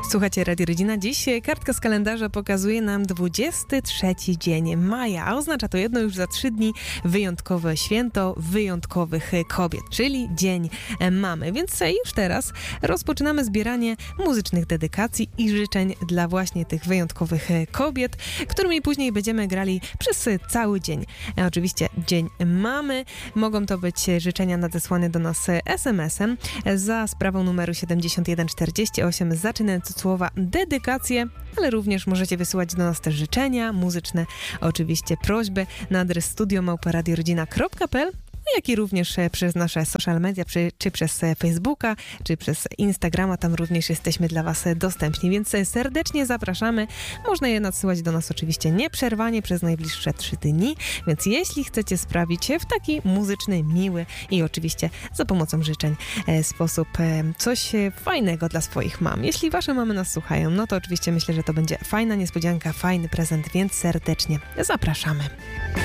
Słuchajcie Radio Rodzina. Dziś kartka z kalendarza pokazuje nam 23 dzień maja, a oznacza to jedno, już za 3 dni wyjątkowe święto wyjątkowych kobiet, czyli Dzień Mamy. Więc już teraz rozpoczynamy zbieranie muzycznych dedykacji i życzeń dla właśnie tych wyjątkowych kobiet, którymi później będziemy grali przez cały dzień. Oczywiście Dzień Mamy. Mogą to być życzenia nadesłane do nas SMS-em za sprawą numeru 7148, zaczynając od słowa dedykacje, ale również możecie wysyłać do nas też życzenia muzyczne, oczywiście prośby na adres studio@radiorodzina.pl, jak i również przez nasze social media, czy przez Facebooka, czy przez Instagrama, tam również jesteśmy dla Was dostępni, więc serdecznie zapraszamy. Można je nadsyłać do nas oczywiście nieprzerwanie przez najbliższe 3 dni, więc jeśli chcecie sprawić w taki muzyczny, miły i oczywiście za pomocą życzeń sposób coś fajnego dla swoich mam. Jeśli Wasze mamy nas słuchają, no to oczywiście myślę, że to będzie fajna niespodzianka, fajny prezent, więc serdecznie zapraszamy.